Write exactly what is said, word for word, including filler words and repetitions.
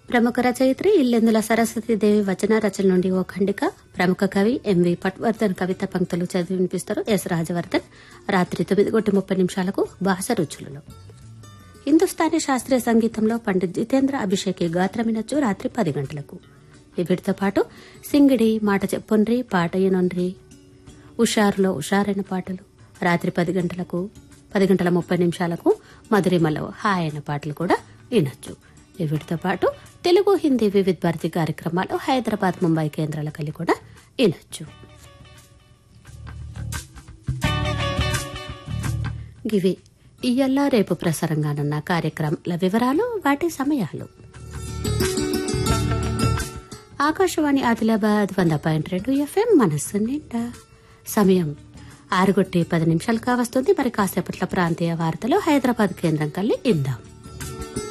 ప్రముఖ రచయిత్రి ఇల్లెందుల సరస్వతీదేవి వచన రచన నుండి ఓ ఖండిక. ప్రముఖ కవి ఎంవి పట్వర్ధన్ కవిత పంక్తులు చదివి వినిపిస్తారు ఎస్ రాజవర్ధన్. రాత్రి తొమ్మిది గంటల ముప్పై నిమిషాలకు భాష రుచులలో. హిందుస్థానీ శాస్త్రీయ సంగీతంలో పండిత్ జితేంద్ర అభిషేకి గాత్రమినచ్చు రాత్రి పది గంటలకు. వీటితో పాటు సింగిడి, మాట చెప్పుండ్రి, పాట ఈనొండ్రి, ఉషారులో ఉషారైన పాటలు రాత్రి పది గంటలకు పది గంటల ముప్పై నిమిషాలకు మధురిమలో హాయైన పాటలు కూడా వినొచ్చు. వీటితో పాటు తెలుగు, హిందీ వివిధ భారతి కార్యక్రమాలు హైదరాబాద్, ముంబై కేంద్రాల కలిగి కూడా వినొచ్చు. గివి ఇయ్యల్లా రేపు ప్రసారంగానున్న కార్యక్రమాల వివరాలు, వాటి సమయాలు. ఆకాశవాణి ఆదిలాబాద్ వంద పాయింట్ రెండు ఎఫ్ఎం మనస్సు నిండా. సమయం ఆరుగొట్టి పది నిమిషాలు కావస్తుంది. మరి కాసేపట్ల ప్రాంతీయ వార్తలు హైదరాబాద్ కేంద్రం కల్లి ఇందాం.